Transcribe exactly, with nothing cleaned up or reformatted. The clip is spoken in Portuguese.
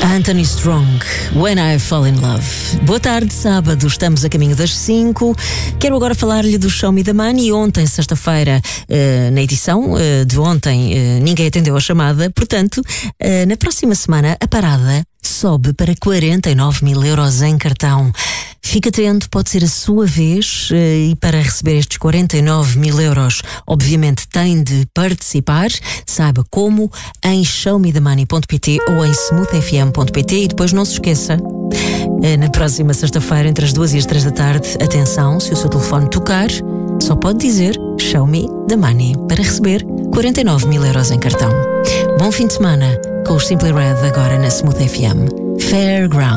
Anthony Strong, When I Fall in Love. Boa tarde, sábado, estamos a caminho das cinco. Quero agora falar-lhe do Show Me the Money. Ontem, sexta-feira, uh, na edição uh, de ontem, uh, ninguém atendeu a chamada. Portanto, uh, na próxima semana, a parada sobe para quarenta e nove mil euros em cartão. Fique atento, pode ser a sua vez, e para receber estes quarenta e nove mil euros, obviamente tem de participar. Saiba como em show me the money ponto pt ou em smooth f m ponto pt. E depois não se esqueça, na próxima sexta-feira, entre as duas e as três da tarde, atenção, se o seu telefone tocar, só pode dizer Show Me the Money para receber quarenta e nove mil euros em cartão. Bom fim de semana com os Simply Red agora na Smooth F M. Fairground.